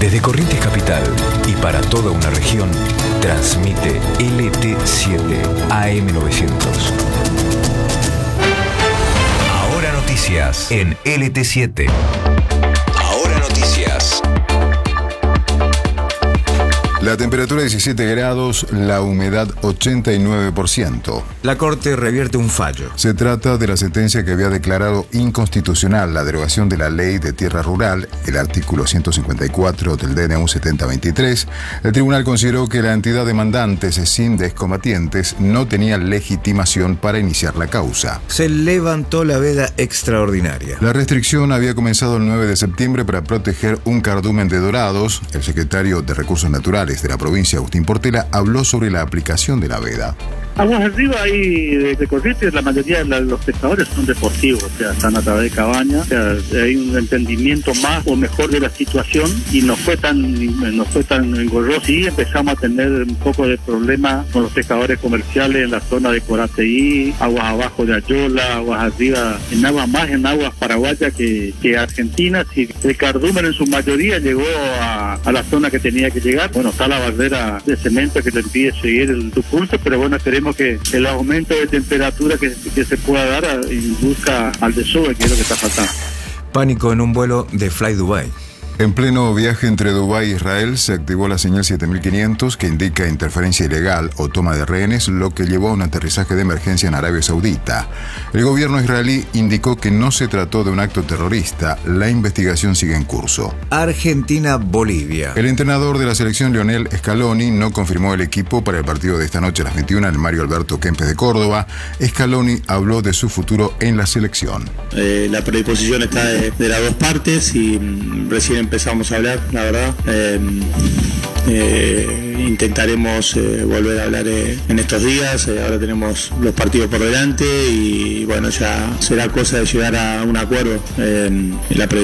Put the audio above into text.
Desde Corrientes Capital y para toda una región, transmite LT7 AM900. Ahora noticias en LT7. Ahora noticias. La temperatura 17 grados, la humedad 89%. La Corte revierte un fallo. Se trata de la sentencia que había declarado inconstitucional la derogación de la Ley de Tierra Rural, el artículo 154 del DNU 7023. El tribunal consideró que la entidad demandante, sin excombatientes, no tenía legitimación para iniciar la causa. Se levantó la veda extraordinaria. La restricción había comenzado el 9 de septiembre para proteger un cardumen de dorados. El secretario de Recursos Naturales de la provincia, Agustín Portela, habló sobre la aplicación de la veda. Aguas arriba ahí de Corrientes, la mayoría de los pescadores son deportivos, o sea, están a través de cabañas, o sea, hay un entendimiento más o mejor de la situación y no fue tan engorroso. Sí, empezamos a tener un poco de problema con los pescadores comerciales en la zona de Corateí, aguas abajo de Ayola, aguas arriba, en aguas paraguayas que argentinas, y el cardumen en su mayoría llegó a la zona que tenía que llegar. Bueno, está la barrera de cemento que le impide seguir su curso, pero bueno, esperemos que el aumento de temperatura que se pueda dar induzca al desove, que es lo que está faltando. Pánico en un vuelo de Fly Dubai. En pleno viaje entre Dubái e Israel se activó la señal 7500 que indica interferencia ilegal o toma de rehenes, lo que llevó a un aterrizaje de emergencia en Arabia Saudita. El gobierno israelí indicó que no se trató de un acto terrorista. La investigación sigue en curso. Argentina-Bolivia. El entrenador de la selección, Lionel Scaloni, no confirmó el equipo para el partido de esta noche a las 21 en el Mario Alberto Kempes de Córdoba. Scaloni habló de su futuro en la selección. La predisposición está de las dos partes y recién empezamos a hablar, la verdad. Intentaremos volver a hablar en estos días. Ahora tenemos los partidos por delante y bueno, ya será cosa de llegar a un acuerdo. La